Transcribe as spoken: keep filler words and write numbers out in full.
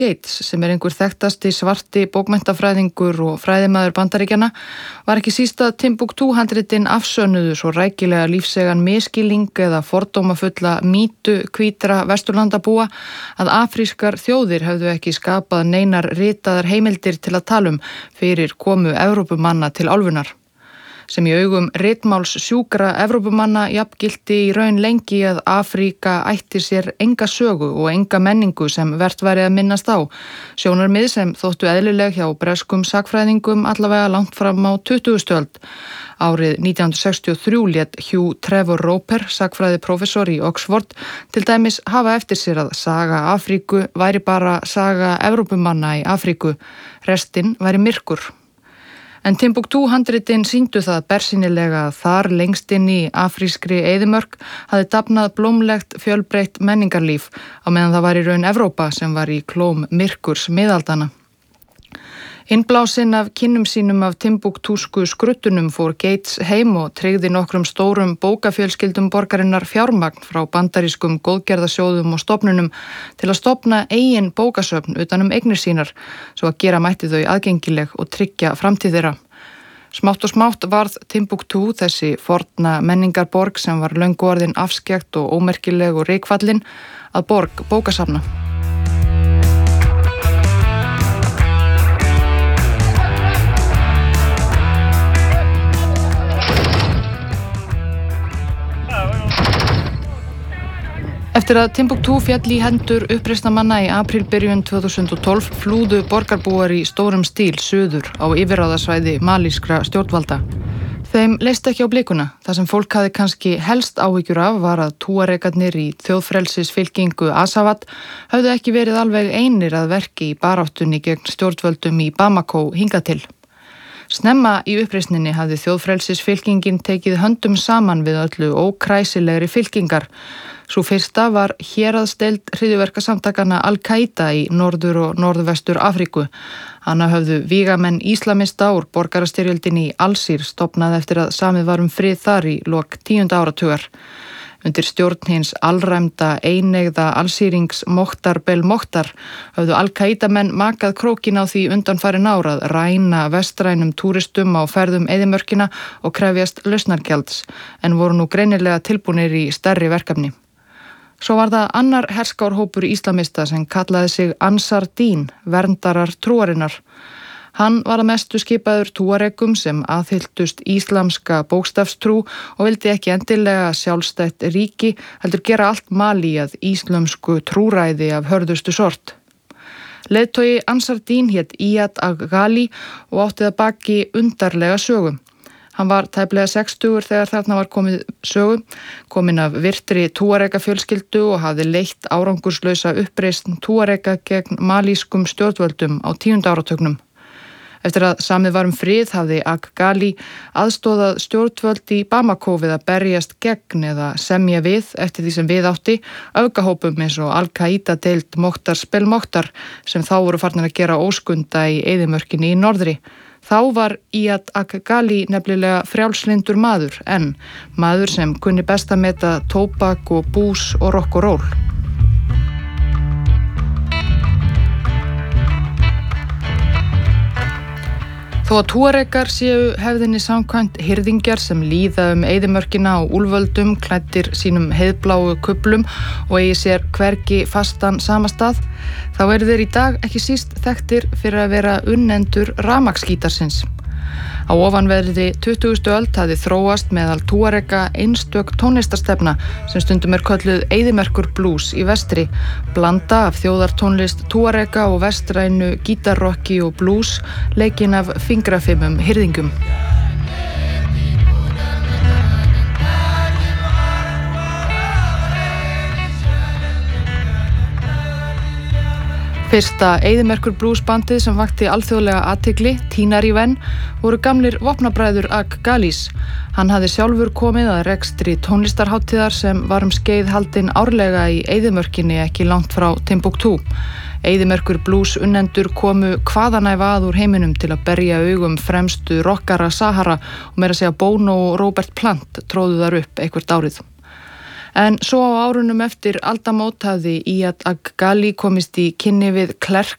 Gates, sem er einhver þekktasti svarti bókmenntafræðingur og fræðimaður Bandaríkjanna, var ekki síst að Timbuktu handritin afsönnuðu svo rækilega lífsegan misskilning eða fordómafulla mýtu hvítra vesturlandabúa að afrískar þjóðir hefðu ekki skapað neinar ritaðar heimildir til að tala um fyrir komu Evrópumanna til álfunnar. Sem í augum ritmáls sjúkra Evrópumanna jafngilti í raun lengi að Afríka ætti sér enga sögu og enga menningu sem vert væri að minnast á. Sjónarmið sem þóttu eðlileg hjá breskum sakfræðingum allavega langt fram á tuttugustu öld. Árið nítján hundruð sextíu og þrjú lét Hugh Trevor Roper, sakfræðiprófessor í Oxford, til dæmis hafa eftir sér að saga Afríku væri bara saga Evrópumanna í Afríku. Restin væri myrkur. En Timbuktu handritin sýndu það bersýnilega að þar lengst inn í afrískri eyðimörk hafði dafnað blómlegt fjölbreytt menningarlíf á meðan það var í raun Evrópa sem var í klóm myrkurs miðaldana. Innblásinn af kynnum sínum af Timbuktusku skruttunum fór Gates heim og tryggði nokkrum stórum bókafjölskyldum borgarinnar fjármagn frá bandarískum góðgerðasjóðum og stofnunum til að stofna eigin bókasöfn utan um eignir sínar, svo að gera mætti þau aðgengileg og tryggja framtíð þeirra. Smátt og smátt varð Timbuktu, þessi forna menningarborg sem var löngu orðin afskekt og ómerkileg og rykfallin, að borg bókasafna. Eftir að Timbuktu féll í hendur uppreisnarmanna í aprílbyrjun tvö þúsund og tólf flúðu borgarbúar í stórum stíl suður á yfirráðasvæði malískra stjórnvalda. Þeim leist ekki á blikuna. Það sem fólk hafði kannski helst áhyggjur af var að túaregarnir í þjóðfrelsisfylkingu Azawad höfðu ekki verið alveg einir að verki í baráttunni gegn stjórnvöldum í Bamako hingað til. Snemma í uppreisninni hafði þjóðfrelsisfylkingin tekið höndum saman við öllu ókræsilegri fylkingar. Sú fyrsta var héraðsdeild hryðjuverkasamtakanna Al-Qaida í norður og norðvestur Afríku. Hana höfðu vígamenn íslamista úr borgarastyrjöldinni í Alsír stofnað eftir að samið var um frið þar í lok tíunda áratugar. Undir stjórn hins alræmda eineigða alsýrings Mokhtar Belmokhtar höfðu Al-Qaida-menn makað krókin á því undanfarin ár að ræna vestrænum túristum á ferðum eyðimörkina og krefjast lausnargjalds, en voru nú greinilega tilbúnir í stærri verkefni. Svo var það annar herskárhópur íslamista sem kallaði sig Ansar Deen, verndarar trúarinnar. Hann var að mestu skipaður túaregum sem aðhylltust íslamska bókstafstrú og vildi ekki endilega sjálfstætt ríki, heldur gera allt Malí að íslamsku trúræði af hörðustu sort. Leiðtogi Ansar Deen hét Iyad Ag-Ghali og átti að baki undarlega sögu. Hann var tæplega sextugur þegar þarna var komið sögu, kominn af virtri túarega fjölskyldu og hafði leitt árangurslausa uppreisn túarega gegn malískum stjórnvöldum á tíunda áratugnum. Eftir að samið var um frið hafði Ag-Ghali aðstóðað stjórnvöld í Bamako við að berjast gegn eða semja við, eftir því sem við átti, öfgahópum eins og Al-Qaida-deild Mokhtar Belmokhtar sem þá voru farnir að gera óskunda í eyðimörkinni í norðri. Þá var Iyad Ag-Ghali nefnilega frjálslyndur maður, en maður sem kunni best að meta tóbak og bús og rock og roll. Þó að túaregar séu hefðinni samkvæmt hirðingjar sem líða um eyðimörkina á úlföldum, klæddir sínum heiðbláu kuplum og eigi sér hvergi fastan samastað, þá eru þeir í dag ekki síst þekktir fyrir að vera unnendur rafmagnsgítarsins. Á ofanverði tuttugustu öld hafði þróast meðal túarega einstök tónlistarstefna sem stundum er kölluð eyðimerkur blues í vestri, blanda af þjóðartónlist túarega og vestrænu gítarrokki og blues, leikinn af fingrafimum hirðingum. Fyrsta eyðimerkur bluesbandið sem vakti alþjóðlega athygli, Tinariwen, voru gamlir vopnabræður Ag-Ghalis. Hann hafði sjálfur komið að rekstri tónlistarhátíðar sem var um skeið haldin árlega í eyðimörkinni ekki langt frá Timbuktu. Eyðimerkur blues unnendur komu hvaðanæva að úr heiminum til að berja augum fremstu rockara Sahara og meira að segja Bono og Robert Plant tróðu þar upp eitthvert árið. En svo á árunum eftir aldamót hafði Iyad Ag-Ghali komist í kynni við klerk